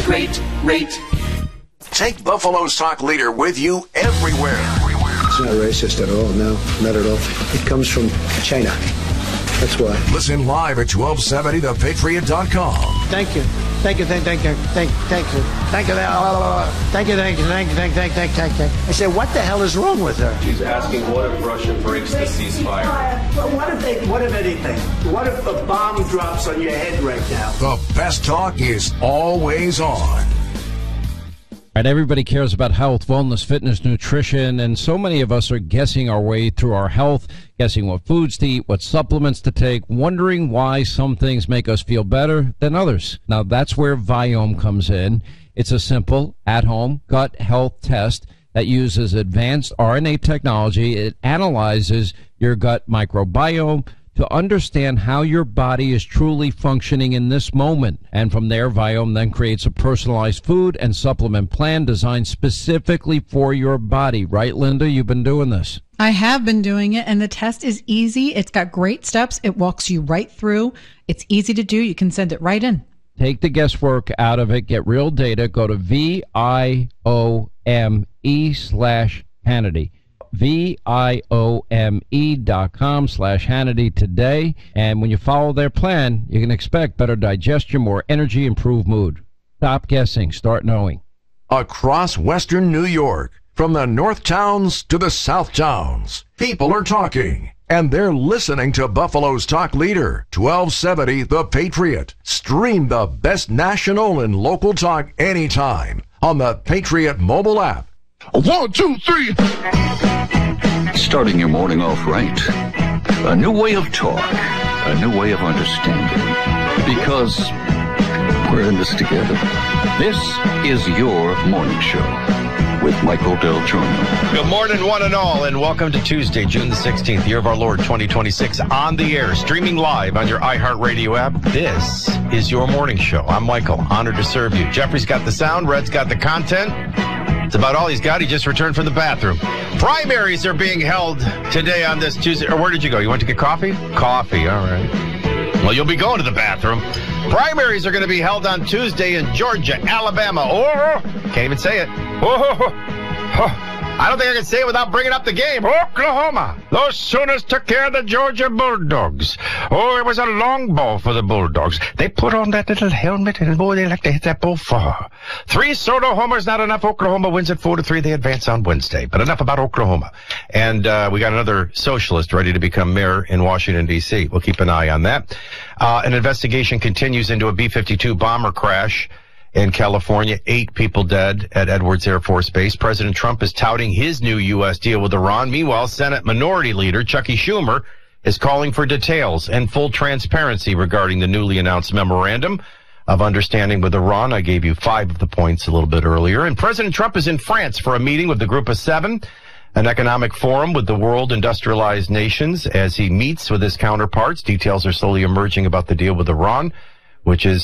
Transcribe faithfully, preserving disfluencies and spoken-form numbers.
great rate. Take Buffalo's Talk Leader with you everywhere. It's not racist at all, no, not at all. It comes from China. That's why. Listen live at twelve seventy the patriot dot com. Thank you. Thank you, thank, thank you, thank, thank you, thank you, thank you, thank you, thank you, thank, thank, thank, thank, thank. I said, what the hell is wrong with her? She's asking, what if Russia breaks the ceasefire? Well, what if they, what if anything? What if a bomb drops on your head right now? The best talk is always on. Right, everybody cares about health, wellness, fitness, nutrition, and so many of us are guessing our way through our health, guessing what foods to eat, what supplements to take, wondering why some things make us feel better than others. Now, that's where Viome comes in. It's a simple, at-home gut health test that uses advanced R N A technology. It analyzes your gut microbiome to understand how your body is truly functioning in this moment. And from there, Viome then creates a personalized food and supplement plan designed specifically for your body. Right, Linda? You've been doing this. I have been doing it, and the test is easy. It's got great steps. It walks you right through. It's easy to do. You can send it right in. Take the guesswork out of it. Get real data. Go to V I O M E slash Hannity. V I O M E dot com slash Hannity today. And when you follow their plan, you can expect better digestion, more energy, improved mood. Stop guessing. Start knowing. Across Western New York, from the North Towns to the South Towns, people are talking. And they're listening to Buffalo's Talk Leader, twelve seventy The Patriot. Stream the best national and local talk anytime on the Patriot mobile app. One, two, three. Starting your morning off right. A new way of talk. A new way of understanding. Because we're in this together. This is your morning show with Michael Del Giorno. Good morning, one and all, and welcome to Tuesday, June the sixteenth, year of our Lord, twenty twenty-six, on the air, streaming live on your iHeartRadio app. This is your morning show. I'm Michael, honored to serve you. Jeffrey's got the sound, Red's got the content. It's about all he's got. He just returned from the bathroom. Primaries are being held today on this Tuesday. Or where did you go? You went to get coffee? Coffee, all right. Well, you'll be going to the bathroom. Primaries are going to be held on Tuesday in Georgia, Alabama. Oh, can't even say it. Oh, oh. I don't think I can say it without bringing up the game. Oklahoma. Those Sooners took care of the Georgia Bulldogs. Oh, it was a long ball for the Bulldogs. They put on that little helmet, and boy, they like to hit that ball far. Three Soto homers, not enough. Oklahoma wins at four to three. They advance on Wednesday. But enough about Oklahoma. And uh, we got another socialist ready to become mayor in Washington, D C We'll keep an eye on that. Uh, an investigation continues into a B fifty-two bomber crash in California. Eight people dead at Edwards Air Force Base. President Trump is touting his new U S deal with Iran. Meanwhile, Senate Minority Leader Chuckie Schumer is calling for details and full transparency regarding the newly announced memorandum of understanding with Iran. I gave you five of the points a little bit earlier. And President Trump is in France for a meeting with the Group of Seven, an economic forum with the world industrialized nations, as he meets with his counterparts. Details are slowly emerging about the deal with Iran, which is